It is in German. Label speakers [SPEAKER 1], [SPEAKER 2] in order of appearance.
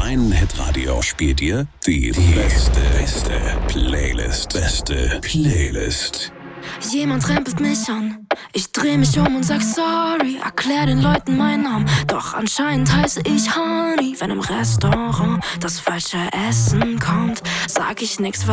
[SPEAKER 1] Dein Hitradio spielt dir die beste Playlist.
[SPEAKER 2] Jemand rempelt mich an, ich dreh mich um und sag sorry, erklär den Leuten meinen Namen, doch anscheinend heiße ich Honey. Wenn im Restaurant das falsche Essen kommt, sag ich nix,